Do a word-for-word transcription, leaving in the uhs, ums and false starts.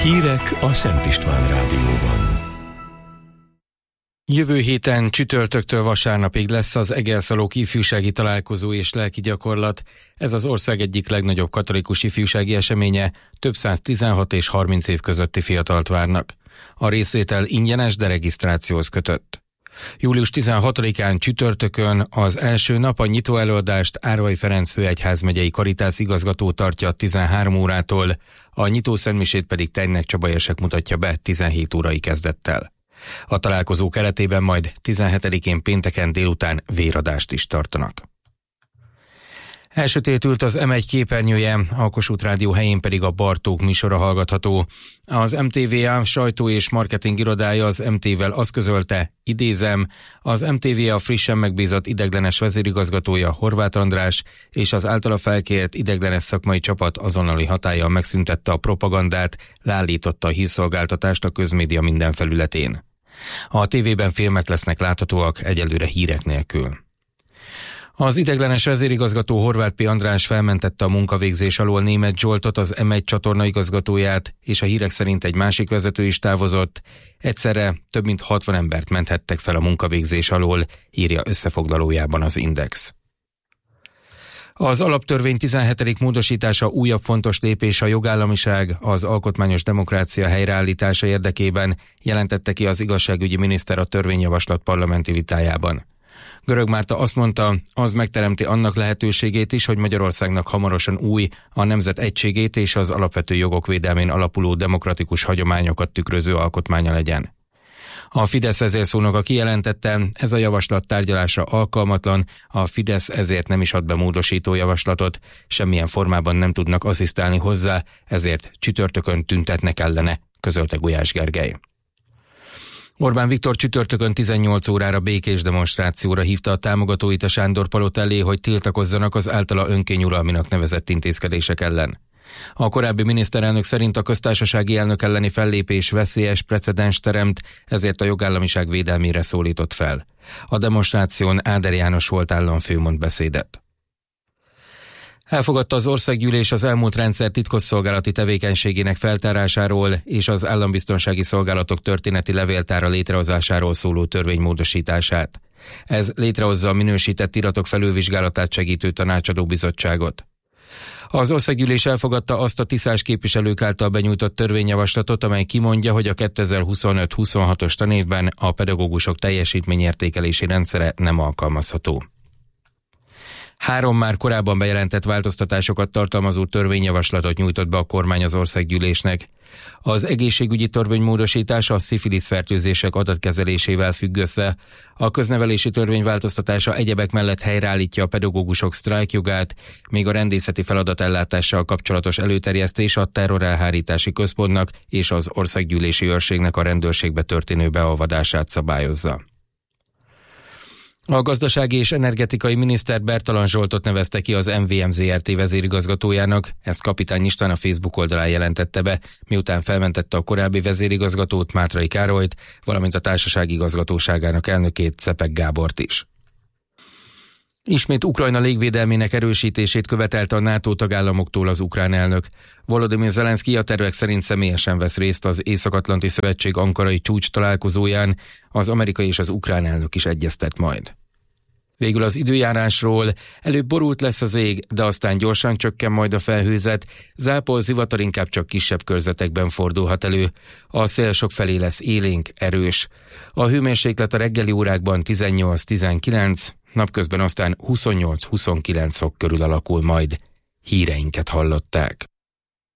Hírek a Szent István Rádióban. Jövő héten csütörtöktől vasárnapig lesz az Egerszalók ifjúsági találkozó és lelki gyakorlat. Ez az ország egyik legnagyobb katolikus ifjúsági eseménye, több száz tizenhat és harminc év közötti fiatalt várnak. A részvétel ingyenes, de regisztrációhoz kötött. július tizenhatodikán csütörtökön az első nap a nyitó előadást Árvai Ferenc főegyházmegyei Karitász igazgató tartja tizenhárom órától, a nyitószentmisét pedig Tejnek Csaba érsek mutatja be tizenhét órai kezdettel. A találkozó keretében majd tizenhetedikén pénteken délután véradást is tartanak. Elsötétült az em egy képernyője, a Kossuth Rádió helyén pedig a Bartók műsora hallgatható. Az em té vé á sajtó és marketing irodája az em té-vel azt közölte, idézem, az em té vé á frissen megbízott ideiglenes vezérigazgatója Horváth András és az általa felkért ideiglenes szakmai csapat azonnali hatállyal megszüntette a propagandát, leállította a hírszolgáltatást a közmédia minden felületén. A tévében filmek lesznek láthatóak, egyelőre hírek nélkül. Az ideiglenes vezérigazgató Horváth P. András felmentette a munkavégzés alól Németh Zsoltot, az em egy csatorna igazgatóját, és a hírek szerint egy másik vezető is távozott. Egyszerre több mint hatvan embert menthettek fel a munkavégzés alól, írja összefoglalójában az Index. Az alaptörvény tizenhetedik módosítása újabb fontos lépés a jogállamiság, az alkotmányos demokrácia helyreállítása érdekében, jelentette ki az igazságügyi miniszter a törvényjavaslat parlamenti vitájában. Görög Márta azt mondta, az megteremti annak lehetőségét is, hogy Magyarországnak hamarosan új, a nemzet egységét és az alapvető jogok védelmén alapuló demokratikus hagyományokat tükröző alkotmánya legyen. A Fidesz vezérszónoka kijelentette, ez a javaslat tárgyalása alkalmatlan, a Fidesz ezért nem is ad be módosító javaslatot, semmilyen formában nem tudnak asszisztálni hozzá, ezért csütörtökön tüntetnek ellene, közölte Gulyás Gergely. Orbán Viktor csütörtökön tizennyolc órára békés demonstrációra hívta a támogatóit a Sándor-palota elé, hogy tiltakozzanak az általa önkényuralminak nevezett intézkedések ellen. A korábbi miniszterelnök szerint a köztársasági elnök elleni fellépés veszélyes precedens teremt, ezért a jogállamiság védelmére szólított fel. A demonstráción Áder János volt államfő mond beszédet. Elfogadta az országgyűlés az elmúlt rendszer titkosszolgálati tevékenységének feltárásáról és az állambiztonsági szolgálatok történeti levéltára létrehozásáról szóló törvény módosítását. Ez létrehozza a minősített iratok felülvizsgálatát segítő tanácsadó bizottságot. Az országgyűlés elfogadta azt a tiszás képviselők által benyújtott törvényjavaslatot, amely kimondja, hogy a kétezer-huszonöt huszonhatos tanévben a pedagógusok teljesítményértékelési rendszere nem alkalmazható. Három már korábban bejelentett változtatásokat tartalmazó törvényjavaslatot nyújtott be a kormány az országgyűlésnek. Az egészségügyi törvény módosítása a szifilisz fertőzések adatkezelésével függ össze. A köznevelési törvény változtatása egyebek mellett helyreállítja a pedagógusok sztrájkjogát, még a rendészeti feladatellátással kapcsolatos előterjesztés a terrorelhárítási központnak és az országgyűlési őrségnek a rendőrségbe történő beavatását szabályozza. A gazdasági és energetikai miniszter Bertalan Zsoltot nevezte ki az em vé em zé er té vezérigazgatójának, ezt Kapitány István a Facebook oldalán jelentette be, miután felmentette a korábbi vezérigazgatót, Mátrai Károlyt, valamint a társaság igazgatóságának elnökét, Czepek Gábort is. Ismét Ukrajna légvédelmének erősítését követelte a NATO tagállamoktól az ukrán elnök. Volodymyr Zelenszky a tervek szerint személyesen vesz részt az Észak-Atlanti Szövetség ankarai csúcs találkozóján, az amerikai és az ukrán elnök is egyeztet majd. Végül az időjárásról, előbb borult lesz az ég, de aztán gyorsan csökken majd a felhőzet, zápor, zivatar inkább csak kisebb körzetekben fordulhat elő. A szél sokfelé lesz élénk, erős. A hőmérséklet a reggeli órákban tizennyolc-tizenkilenc, napközben aztán huszonnyolc-huszonkilenc fok körül alakul majd. Híreinket hallották.